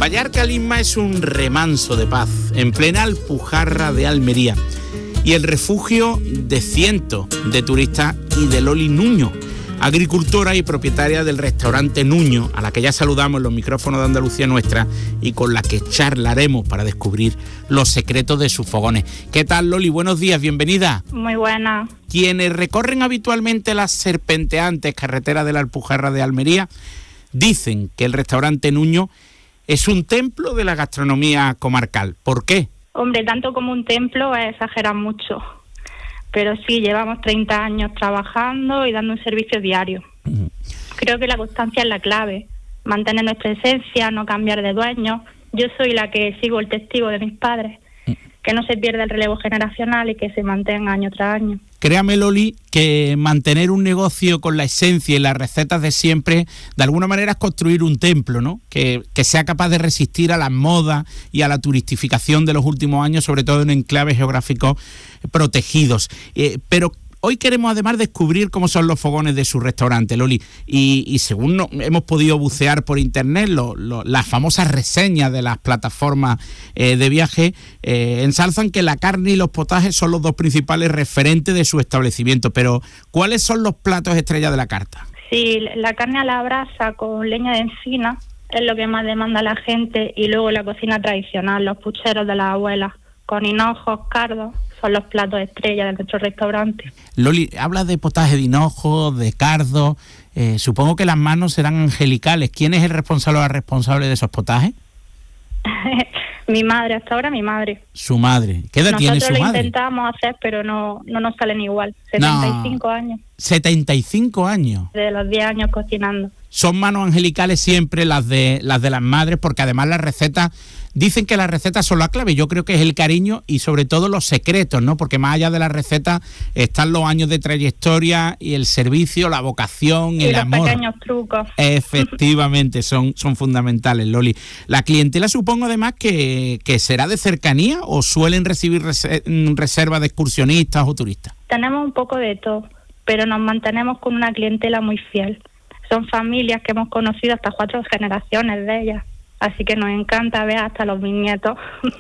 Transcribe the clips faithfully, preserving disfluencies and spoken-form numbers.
Vallarca Lisma es un remanso de paz en plena Alpujarra de Almería y el refugio de cientos de turistas y de Loli Nuño, agricultora y propietaria del restaurante Nuño, a la que ya saludamos en los micrófonos de Andalucía Nuestra y con la que charlaremos para descubrir los secretos de sus fogones. ¿Qué tal, Loli? Buenos días, bienvenida. Muy buena. Quienes recorren habitualmente las serpenteantes carreteras de la Alpujarra de Almería dicen que el restaurante Nuño es un templo de la gastronomía comarcal. ¿Por qué? Hombre, tanto como un templo es exagerar mucho. Pero sí, llevamos treinta años trabajando y dando un servicio diario. Uh-huh. Creo que la constancia es la clave. Mantener nuestra esencia, no cambiar de dueño. Yo soy la que sigo el testigo de mis padres. Uh-huh. Que no se pierda el relevo generacional y que se mantenga año tras año. Créame, Loli, que mantener un negocio con la esencia y las recetas de siempre, de alguna manera es construir un templo, ¿no? Que, que sea capaz de resistir a las modas y a la turistificación de los últimos años, sobre todo en enclaves geográficos protegidos. Eh, pero hoy queremos además descubrir cómo son los fogones de su restaurante, Loli, y, y según no, hemos podido bucear por internet, lo, lo, las famosas reseñas de las plataformas eh, de viaje eh, ensalzan que la carne y los potajes son los dos principales referentes de su establecimiento, pero ¿cuáles son los platos estrella de la carta? Sí, la carne a la brasa con leña de encina es lo que más demanda la gente, y luego la cocina tradicional, los pucheros de las abuelas, con hinojos, cardos, son los platos estrella de nuestro restaurante. Loli, habla de potaje de hinojo, de cardo, eh, supongo que las manos serán angelicales. ¿Quién es el responsable o la responsable de esos potajes? Mi madre, hasta ahora mi madre. Su madre. ¿Qué edad tiene su madre? Nosotros lo intentamos hacer, pero no, no nos salen igual. setenta y cinco no. años. setenta y cinco años. De los diez años cocinando. Son manos angelicales siempre las de las de las madres, porque además las recetas, dicen que las recetas son la clave. Yo creo que es el cariño y sobre todo los secretos, ¿no? Porque más allá de las recetas están los años de trayectoria y el servicio, la vocación, y el los amor. Pequeños trucos. Efectivamente, son, son fundamentales, Loli. La clientela supongo además que, que será de cercanía o suelen recibir reservas de excursionistas o turistas. Tenemos un poco de todo, pero nos mantenemos con una clientela muy fiel. Son familias que hemos conocido hasta cuatro generaciones de ellas. Así que nos encanta ver hasta los bisnietos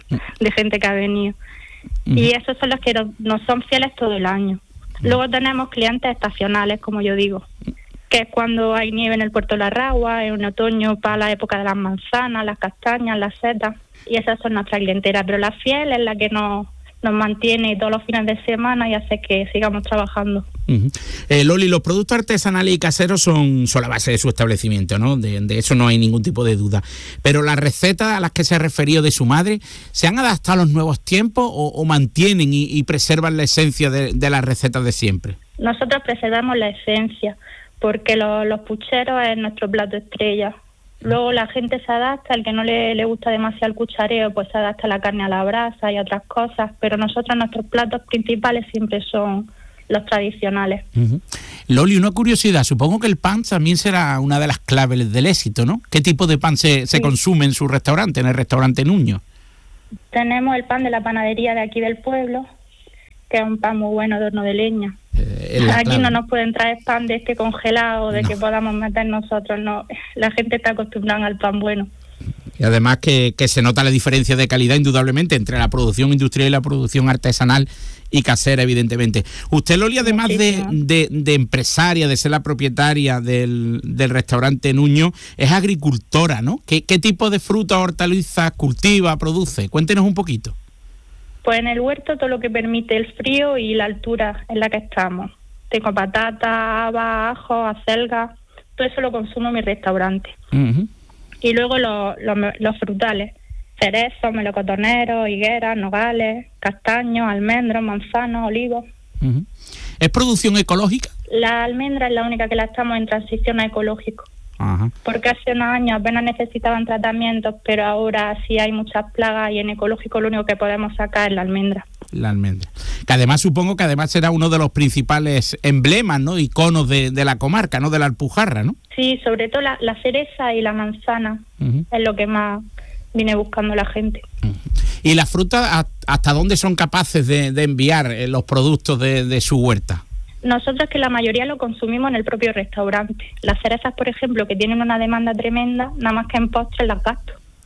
de gente que ha venido. Uh-huh. Y esos son los que nos son fieles todo el año. Uh-huh. Luego tenemos clientes estacionales, como yo digo, que es cuando hay nieve en el Puerto de la Ragua, en otoño para la época de las manzanas, las castañas, las setas. Y esas son nuestras clientelas. Pero la fiel es la que nos, nos mantiene todos los fines de semana y hace que sigamos trabajando. Uh-huh. Eh, Loli, los productos artesanales y caseros son, son la base de su establecimiento, ¿no? De, de eso no hay ningún tipo de duda. Pero las recetas a las que se ha referido de su madre, ¿se han adaptado a los nuevos tiempos o, o mantienen y, y preservan la esencia de, de las recetas de siempre? Nosotros preservamos la esencia, porque lo, los pucheros es nuestro plato estrella. Luego la gente se adapta, al que no le, le gusta demasiado el cuchareo, pues se adapta a la carne a la brasa y a otras cosas, pero nosotros nuestros platos principales siempre son los tradicionales. Uh-huh. Loli, una curiosidad, supongo que el pan también será una de las claves del éxito, ¿no? ¿Qué tipo de pan se, se sí. consume en su restaurante, en el restaurante Nuño? Tenemos el pan de la panadería de aquí del pueblo, que es un pan muy bueno de horno de leña. Eh, aquí clave. No nos pueden traer pan de este congelado, de no. que podamos meter nosotros, no. La gente está acostumbrada al pan bueno. Y además que, que se nota la diferencia de calidad indudablemente entre la producción industrial y la producción artesanal y casera, evidentemente. Usted, Loli, además de, de, de empresaria, de ser la propietaria del, del restaurante Nuño, es agricultora, ¿no? ¿Qué, qué tipo de frutas, hortalizas cultiva, produce? Cuéntenos un poquito. Pues en el huerto todo lo que permite el frío y la altura en la que estamos. Tengo patata, habas, ajo, acelga, todo eso lo consumo en mi restaurante. Uh-huh. Y luego los, los, los frutales, cerezos, melocotoneros, higueras, nogales, castaños, almendros, manzanos, olivos. Uh-huh. ¿Es producción ecológica? La almendra es la única que la estamos en transición a ecológico. Uh-huh. Porque hace unos años apenas necesitaban tratamientos, pero ahora sí hay muchas plagas y en ecológico lo único que podemos sacar es la almendra. La almendra. Que además supongo que además será uno de los principales emblemas, ¿no? Iconos de, de la comarca, ¿no? De la Alpujarra, ¿no? Sí, sobre todo la, la cereza y la manzana uh-huh. es lo que más viene buscando la gente. Uh-huh. ¿Y las frutas hasta dónde son capaces de, de enviar los productos de, de su huerta? Nosotros que la mayoría lo consumimos en el propio restaurante. Las cerezas, por ejemplo, que tienen una demanda tremenda, nada más que en postres las gasto.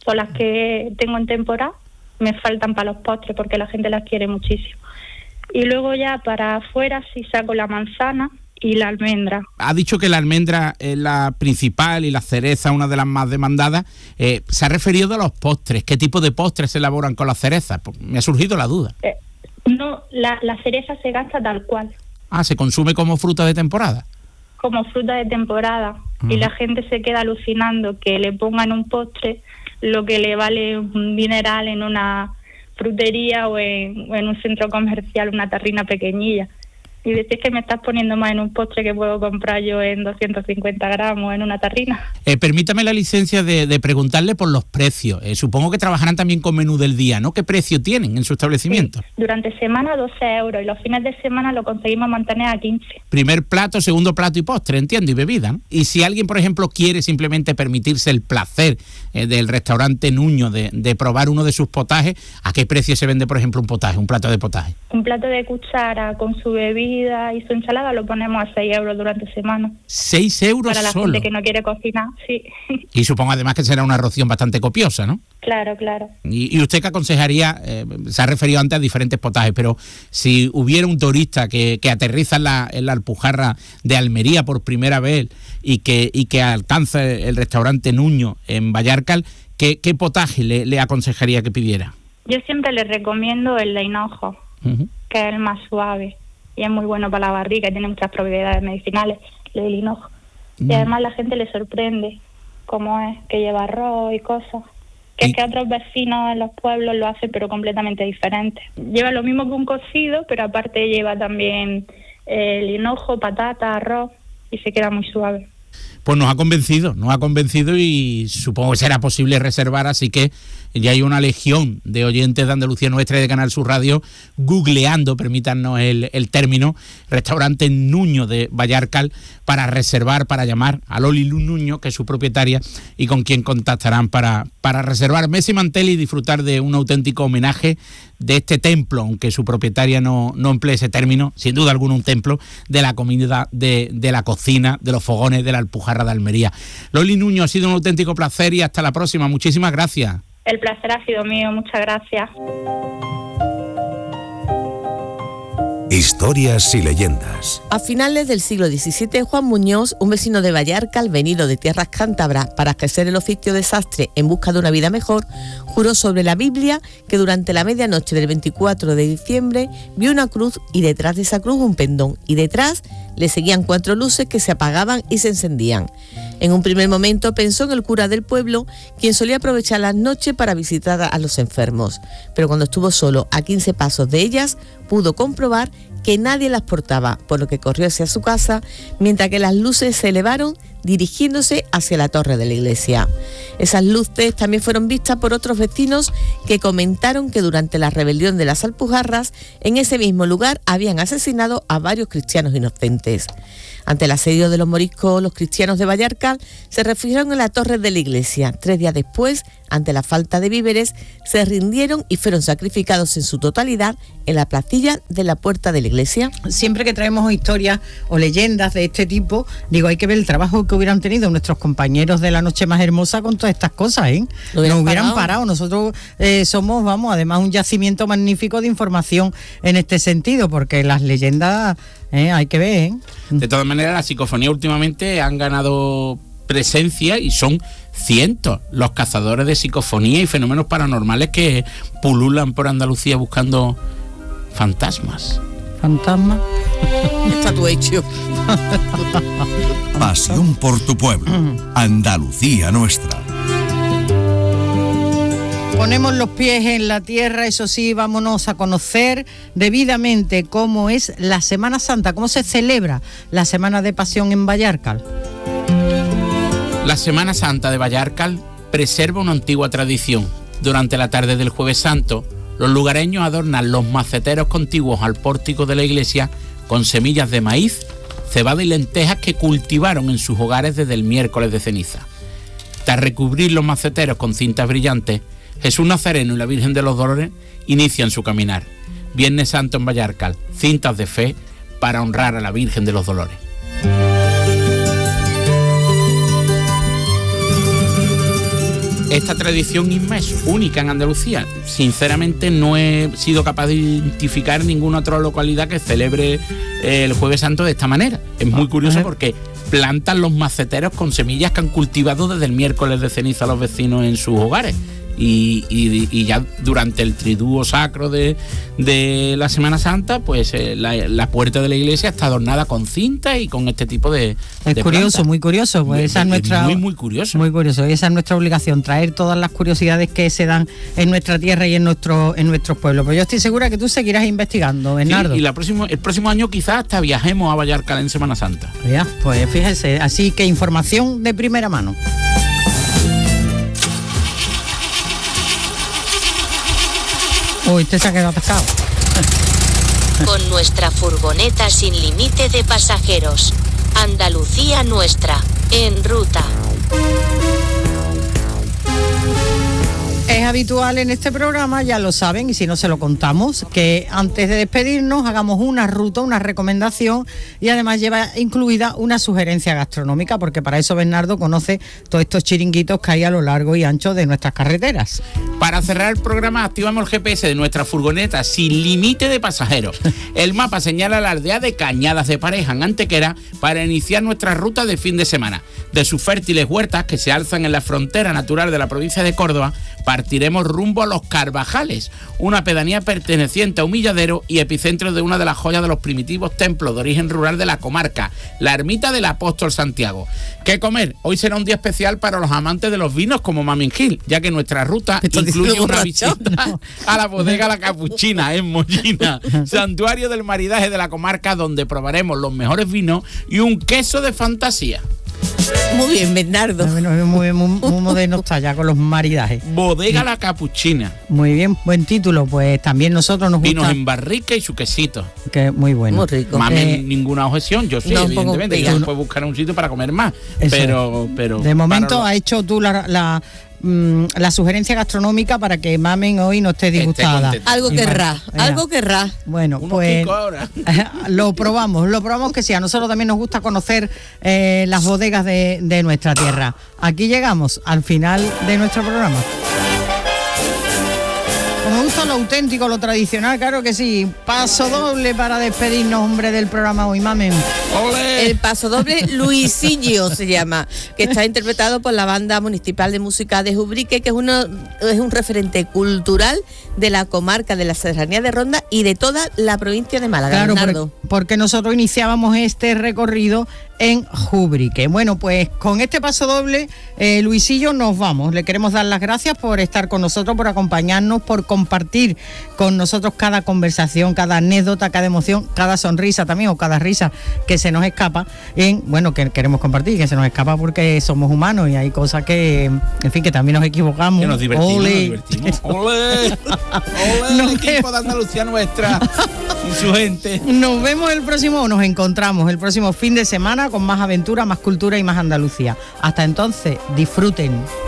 son las que tengo en temporada, me faltan para los postres porque la gente las quiere muchísimo. Y luego ya para afuera sí saco la manzana y la almendra. Ha dicho que la almendra es la principal y la cereza una de las más demandadas. Eh, se ha referido a los postres. ¿Qué tipo de postres se elaboran con las cerezas? Pues me ha surgido la duda. Eh, no, la, la cereza se gasta tal cual. Ah, ¿se consume como fruta de temporada? Como fruta de temporada. Uh-huh. Y la gente se queda alucinando que le pongan un postre lo que le vale un dineral en una frutería o en, o en un centro comercial, una tarrina pequeñilla. Y decís que me estás poniendo más en un postre que puedo comprar yo en doscientos cincuenta gramos en una tarrina. Eh, permítame la licencia de, de preguntarle por los precios. Eh, supongo que trabajarán también con menú del día, ¿no? ¿Qué precio tienen en su establecimiento? Sí. Durante semana doce euros y los fines de semana lo conseguimos mantener a quince. Primer plato, segundo plato y postre, entiendo, y bebida, ¿no? Y si alguien, por ejemplo, quiere simplemente permitirse el placer eh, del restaurante Nuño de, de probar uno de sus potajes, ¿a qué precio se vende, por ejemplo, un potaje, un plato de potaje? Un plato de cuchara con su bebida y su ensalada lo ponemos a seis euros durante semana. ¿seis euros para la solo? Gente que no quiere cocinar, sí. Y supongo además que será una ración bastante copiosa, ¿no? Claro, claro. ¿Y, y usted qué aconsejaría? Eh, se ha referido antes a diferentes potajes, pero si hubiera un turista que, que aterriza en la, en la Alpujarra de Almería por primera vez y que, y que alcanza el restaurante Nuño en Vallarcal, ¿qué, qué potaje le, le aconsejaría que pidiera? Yo siempre le recomiendo el de hinojo, uh-huh. que es el más suave y es muy bueno para la barriga y tiene muchas propiedades medicinales, el del hinojo. Uh-huh. Y además la gente le sorprende cómo es, que lleva arroz y cosas. Que es que otros vecinos en los pueblos lo hacen pero completamente diferente. Lleva lo mismo que un cocido, pero aparte lleva también el hinojo, patata, arroz y se queda muy suave. Pues nos ha convencido, nos ha convencido y supongo que será posible reservar, así que ya hay una legión de oyentes de Andalucía Nuestra y de Canal Sur Radio googleando, permítanos el, el término, restaurante Nuño de Vallarcal para reservar, para llamar a Loli Nuño, que es su propietaria, y con quien contactarán para, para reservar mesa y mantel y disfrutar de un auténtico homenaje de este templo, aunque su propietaria no, no emplee ese término, sin duda alguna un templo de la comida, de, de la cocina, de los fogones, de la Alpujarra de Almería. Loli Nuño, ha sido un auténtico placer y hasta la próxima. Muchísimas gracias. El placer ha sido mío, muchas gracias. Historias y leyendas. A finales del siglo diecisiete, Juan Muñoz, un vecino de Vallarcal, venido de tierras cántabras para ejercer el oficio de sastre en busca de una vida mejor, juró sobre la Biblia que durante la medianoche del veinticuatro de diciembre vio una cruz y detrás de esa cruz un pendón y detrás le seguían cuatro luces que se apagaban y se encendían. En un primer momento pensó en el cura del pueblo, quien solía aprovechar las noches para visitar a los enfermos, pero cuando estuvo solo a quince pasos de ellas, pudo comprobar que nadie las portaba, por lo que corrió hacia su casa, mientras que las luces se elevaron dirigiéndose hacia la torre de la iglesia. Esas luces también fueron vistas por otros vecinos que comentaron que durante la rebelión de las Alpujarras, en ese mismo lugar habían asesinado a varios cristianos inocentes. Ante el asedio de los moriscos, los cristianos de Vallarcal se refugieron en la torre de la iglesia. Tres días después, ante la falta de víveres, se rindieron y fueron sacrificados en su totalidad en la placilla de la puerta de la iglesia. Siempre que traemos historias o leyendas de este tipo, digo, hay que ver el trabajo que hubieran tenido nuestros compañeros de La Noche Más Hermosa con todas estas cosas, ¿eh? Nos hubieran, hubieran parado. parado. Nosotros eh, somos, vamos, además un yacimiento magnífico de información en este sentido, porque las leyendas eh, hay que ver, ¿eh? De todas maneras, la psicofonía últimamente han ganado presencia y son cientos los cazadores de psicofonía y fenómenos paranormales que pululan por Andalucía buscando fantasmas. Fantasma. Está tu hecho. Pasión por tu pueblo. Andalucía Nuestra. Ponemos los pies en la tierra, eso sí, vámonos a conocer debidamente cómo es la Semana Santa, cómo se celebra la Semana de Pasión en Vallarcal. La Semana Santa de Vallarcal preserva una antigua tradición. Durante la tarde del Jueves Santo, los lugareños adornan los maceteros contiguos al pórtico de la iglesia con semillas de maíz, cebada y lentejas que cultivaron en sus hogares desde el miércoles de ceniza. Tras recubrir los maceteros con cintas brillantes, Jesús Nazareno y la Virgen de los Dolores inician su caminar. Viernes Santo en Vallarcal, cintas de fe para honrar a la Virgen de los Dolores. esta tradición misma es única en Andalucía. Sinceramente no he sido capaz de identificar ninguna otra localidad que celebre el Jueves Santo de esta manera. Es muy curioso porque plantan los maceteros con semillas que han cultivado desde el miércoles de ceniza los vecinos en sus hogares. Y, y, y ya durante el triduo sacro de, de la Semana Santa, pues eh, la, la puerta de la iglesia está adornada con cinta y con este tipo de Es de curioso, plantas. muy curioso. Pues Es- esa es es nuestra, muy, muy curioso. Muy curioso. Y esa es nuestra obligación, traer todas las curiosidades que se dan en nuestra tierra y en, nuestro, en nuestros pueblos. Pero yo estoy segura que tú seguirás investigando, Sí, Bernardo. y la próximo, el próximo año quizás hasta viajemos a Vallarcal en Semana Santa. Ya, pues fíjese, así que información de primera mano. Uy, te se ha quedado atascado. Con nuestra furgoneta sin límite de pasajeros. Andalucía nuestra, en ruta. Es habitual en este programa, ya lo saben, y si no se lo contamos, que antes de despedirnos hagamos una ruta, una recomendación y además lleva incluida una sugerencia gastronómica, porque para eso Bernardo conoce todos estos chiringuitos que hay a lo largo y ancho de nuestras carreteras. Para cerrar el programa, activamos el G P S de nuestra furgoneta sin límite de pasajeros. El mapa señala la aldea de Cañadas de Pareja, en Antequera, para iniciar nuestra ruta de fin de semana. De sus fértiles huertas, que se alzan en la frontera natural de la provincia de Córdoba, partiremos rumbo a Los Carvajales, una pedanía perteneciente a Humilladero y epicentro de una de las joyas de los primitivos templos de origen rural de la comarca, la ermita del Apóstol Santiago. ¿Qué comer? Hoy será un día especial para los amantes de los vinos como Mami Gil, ya que nuestra ruta incluye una borracho? visita a la bodega La Capuchina en Mollina, santuario del maridaje de la comarca, donde probaremos los mejores vinos y un queso de fantasía. Muy bien, Bernardo. Bueno, muy, muy, muy moderno está ya con los maridajes. Bodega La Capuchina, Muy bien, buen título. Pues también nosotros nos vinos gusta. en barrica y su quesito. Que muy bueno. Muy rico. Mami, Eh, ninguna objeción, yo sí, no, un poco evidentemente, yo vegano. después buscaré un sitio para comer más, Eso pero, pero De momento para ha hecho tú la, la, mm, la sugerencia gastronómica para que Mamen hoy no esté disgustada. contenta. Algo Y querrá, bueno, mira, algo querrá. Bueno, unos pues quicos ahora. lo probamos, lo probamos que sí. A nosotros también nos gusta conocer eh, las bodegas de, de nuestra tierra. Aquí llegamos al final de nuestro programa. Como gusta lo auténtico, lo tradicional, claro que sí. Paso doble para despedirnos, hombre, del programa hoy, Mamen. ¡Ole! El paso doble Luisillo se llama, que está interpretado por la Banda Municipal de Música de Ubrique, que es, uno, es un referente cultural de la comarca de la Serranía de Ronda y de toda la provincia de Málaga. Claro, Bernardo. porque, porque nosotros iniciábamos este recorrido en Ubrique. Bueno, pues con este paso doble, eh, Luisillo, nos vamos. Le queremos dar las gracias por estar con nosotros, por acompañarnos, por compartir con nosotros cada conversación, cada anécdota, cada emoción, cada sonrisa también, o cada risa que se nos escapa. En, bueno, que queremos compartir, que se nos escapa porque somos humanos y hay cosas que, en fin, que también nos equivocamos. Que nos divertimos, Ole. nos divertimos. ¡Ole! ¡Ole! Nos El equipo de Andalucía nuestra y su gente. Nos vemos el próximo, o nos encontramos el próximo fin de semana con más aventura, más cultura y más Andalucía. Hasta entonces, disfruten.